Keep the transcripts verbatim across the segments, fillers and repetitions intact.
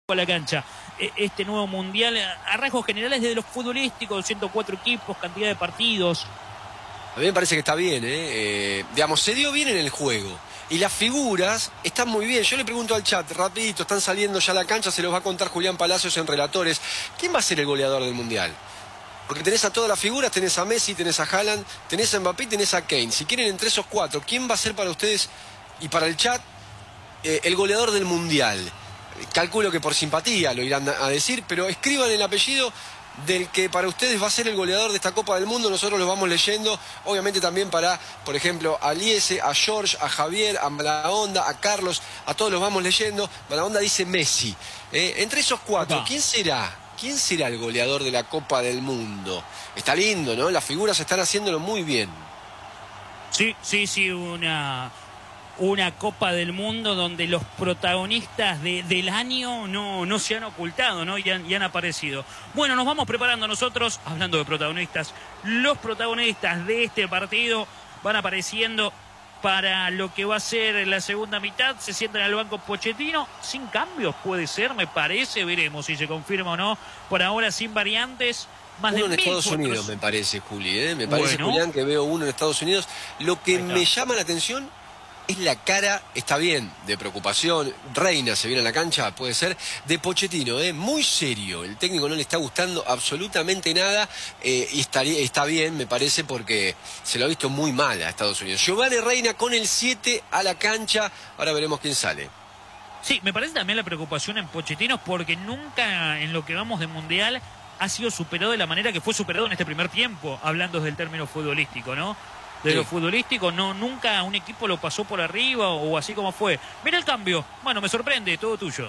a la cancha este nuevo mundial a rasgos generales desde los futbolísticos, ciento cuatro equipos, cantidad de partidos? A mí me parece que está bien, ¿eh? Eh, digamos, se dio bien en el juego. Y las figuras están muy bien. Yo le pregunto al chat, rapidito, están saliendo ya a la cancha, se los va a contar Julián Palacios en Relatores. ¿Quién va a ser el goleador del Mundial? Porque tenés a todas las figuras, tenés a Messi, tenés a Haaland, tenés a Mbappé y tenés a Kane. Si quieren entre esos cuatro, ¿quién va a ser para ustedes y para el chat eh, el goleador del Mundial? Calculo que por simpatía lo irán a decir, pero escriban el apellido del que para ustedes va a ser el goleador de esta Copa del Mundo. Nosotros lo vamos leyendo, obviamente también para, por ejemplo, a Liese, a George, a Javier, a Malaonda, a Carlos, a todos los vamos leyendo. Malaonda dice Messi. Eh, entre esos cuatro, ¿quién será? ¿Quién será el goleador de la Copa del Mundo? Está lindo, ¿no? Las figuras están haciéndolo muy bien. Sí, sí, sí, una... una Copa del Mundo donde los protagonistas de, del año no, no se han ocultado, ¿no? Y han, y han aparecido. Bueno, nos vamos preparando nosotros, hablando de protagonistas. Los protagonistas de este partido van apareciendo para lo que va a ser la segunda mitad. Se sientan al banco Pochettino, sin cambios puede ser, me parece. Veremos si se confirma o no. Por ahora sin variantes. Más uno de en Estados otros. Unidos, me parece, Juli, ¿eh? Me parece, Bueno. Julián, que veo uno en Estados Unidos. Lo que me llama la atención es la cara, está bien, de preocupación. Reina se viene a la cancha, puede ser, de Pochettino, ¿eh? Muy serio. El técnico no le está gustando absolutamente nada eh, y estaría, está bien, me parece, porque se lo ha visto muy mal a Estados Unidos. Giovanni Reina con el siete a la cancha. Ahora veremos quién sale. Sí, me parece también la preocupación en Pochettino porque nunca en lo que vamos de Mundial ha sido superado de la manera que fue superado en este primer tiempo, hablando del término futbolístico, ¿no? De sí. Lo futbolístico, no, nunca un equipo lo pasó por arriba o, o así como fue. Mira el cambio, bueno, me sorprende, todo tuyo.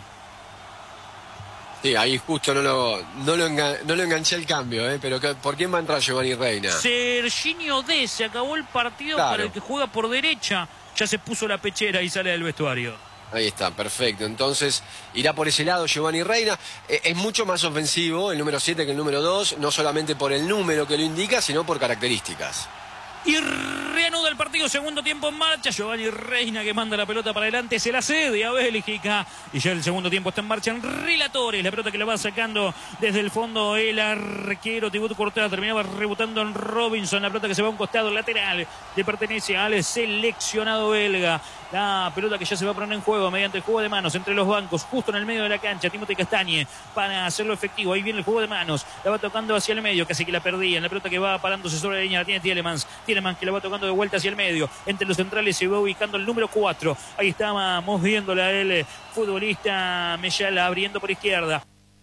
Sí, ahí justo no lo, no lo, engan, no lo enganché el cambio, ¿eh? Pero ¿por quién va a entrar Giovanni Reina? Serginho D, se acabó el partido claro. Para el que juega por derecha, ya se puso la pechera y sale del vestuario. Ahí está, perfecto. Entonces, irá por ese lado Giovanni Reina. Eh, es mucho más ofensivo el número siete que el número dos, no solamente por el número que lo indica, sino por características. Y reanuda el partido, segundo tiempo en marcha. Giovanni Reina que manda la pelota para adelante, se la cede a Bélgica. Y ya el segundo tiempo está en marcha en Relatores. La pelota que la va sacando desde el fondo el arquero Thibaut Courtois. Terminaba rebotando en Robinson. La pelota que se va a un costado lateral. Le pertenece al seleccionado belga. La pelota que ya se va a poner en juego mediante el juego de manos entre los bancos, justo en el medio de la cancha. Timothée Castagne para hacerlo efectivo. Ahí viene el juego de manos. La va tocando hacia el medio, casi que la perdía. La pelota que va parándose sobre la línea la tiene Tielemans. Tielemans que la va tocando de vuelta hacia el medio. Entre los centrales se va ubicando el número cuatro. Ahí estábamos viéndola el futbolista Mellala abriendo por izquierda.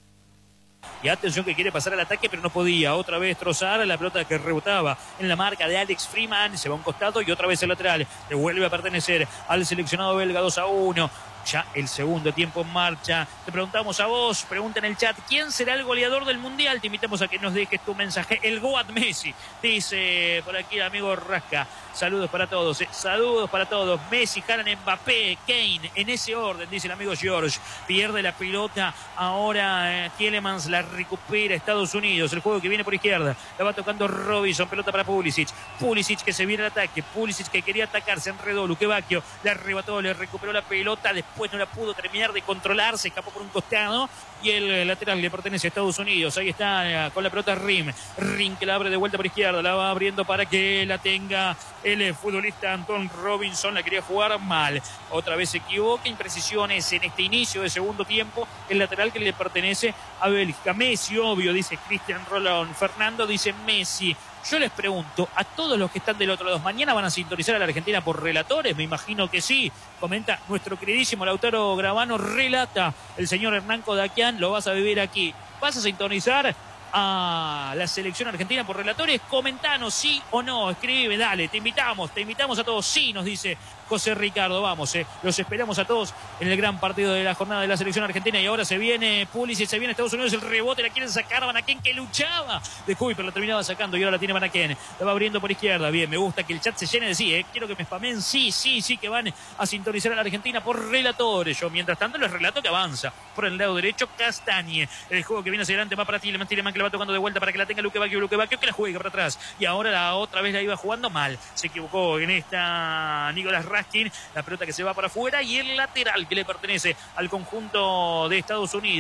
Y atención que quiere pasar al ataque, pero no podía. Otra vez Trossard, la pelota que rebotaba en la marca de Alex Freeman. Se va a un costado y otra vez el lateral. Le vuelve a pertenecer al seleccionado belga, dos a uno. Ya el segundo tiempo en marcha. Te preguntamos a vos, pregunta en el chat, ¿quién será el goleador del Mundial? Te invitamos a que nos dejes tu mensaje. El Goat Messi, dice por aquí el amigo Rasca. Saludos para todos, eh. saludos para todos. Messi, Haaland, Mbappé, Kane, en ese orden, dice el amigo George. Pierde la pelota, ahora eh, Tielemans la recupera Estados Unidos. El juego que viene por izquierda, la va tocando Robinson, pelota para Pulisic. Pulisic que se viene al ataque, Pulisic que quería atacar, se enredó, Luquevacchio la arrebató, le recuperó la pelota, después no la pudo terminar de controlar, se escapó por un costado y el lateral le pertenece a Estados Unidos. Ahí está con la pelota Rim, Rim que la abre de vuelta por izquierda, la va abriendo para que la tenga el futbolista Anton Robinson. La quería jugar mal, otra vez se equivoca, imprecisiones en este inicio de segundo tiempo. El lateral que le pertenece a Bélgica. Messi, obvio, dice Cristian Rolón. Fernando dice Messi. Yo les pregunto a todos los que están del otro lado, ¿mañana van a sintonizar a la Argentina por Relatores? Me imagino que sí. Comenta nuestro queridísimo Lautaro Gravano, relata el señor Hernán Kodakian, lo vas a vivir aquí. ¿Vas a sintonizar a la selección argentina por Relatores? Comentanos sí o no, escribe, dale, te invitamos, te invitamos a todos. Sí, nos dice José Ricardo, vamos, eh. los esperamos a todos en el gran partido de la jornada de la selección argentina. Y ahora se viene Pulisic, se viene Estados Unidos, el rebote, la quieren sacar Van Aken que luchaba de Cuy, pero la terminaba sacando y ahora la tiene Van Aken, la va abriendo por izquierda. Bien, me gusta que el chat se llene de sí, eh. quiero que me spamen, sí, sí, sí, que van a sintonizar a la Argentina por Relatores. Yo mientras tanto les relato que avanza por el lado derecho Castagne, el juego que viene hacia adelante va para Tielemans, Tielemans que la va tocando de vuelta para que la tenga Luquevacchio, Luquevacchio que la juegue para atrás y ahora la otra vez la iba jugando mal, se equivocó en esta Nicolás Raskin, la pelota que se va para afuera y el lateral que le pertenece al conjunto de Estados Unidos.